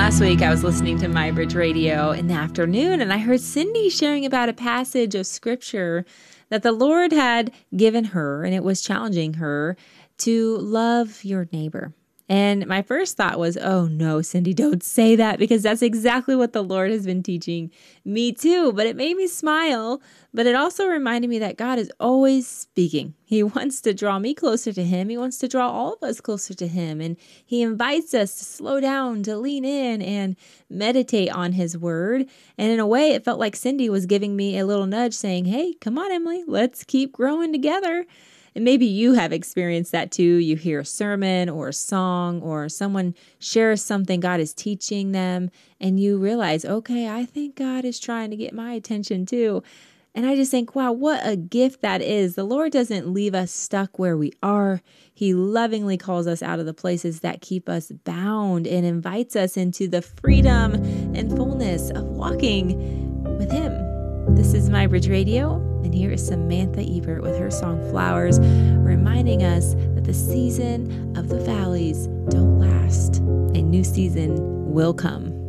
Last week, I was listening to My Bridge Radio in the afternoon, and I heard Cindy sharing about a passage of scripture that the Lord had given her, and it was challenging her to love your neighbor. And my first thought was, oh no, Cindy, don't say that, because that's exactly what the Lord has been teaching me too. But it made me smile. But it also reminded me that God is always speaking. He wants to draw me closer to him. He wants to draw all of us closer to him. And he invites us to slow down, to lean in and meditate on his word. And in a way, it felt like Cindy was giving me a little nudge saying, hey, come on, Emily, let's keep growing together. And maybe you have experienced that too. You hear a sermon or a song or someone shares something God is teaching them, and you realize, okay, I think God is trying to get my attention too. And I just think, wow, what a gift that is. The Lord doesn't leave us stuck where we are. He lovingly calls us out of the places that keep us bound and invites us into the freedom and fullness of walking with him. This is My Bridge Radio, and here is Samantha Ebert with her song Flowers, reminding us that the season of the valleys don't last. A new season will come.